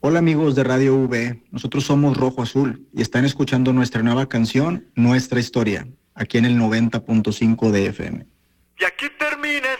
Hola amigos de Radio V, nosotros somos Rojo Azul y están escuchando nuestra nueva canción, Nuestra Historia, aquí en el 90.5 de FM. Y aquí termina